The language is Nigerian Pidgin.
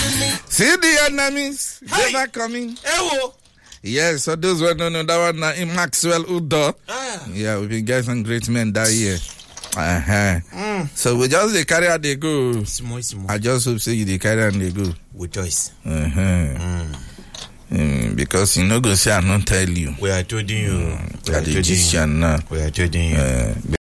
See the enemies, they're not coming. Yes, so those who don't know that one in Maxwell Udo. Yeah, we've been getting some great men that year. So we just they carry out they go. Small. I just hope say they carry and they go. With choice. Because you know go say I not tell you. We are telling you. We are the Egyptian now. We are telling you.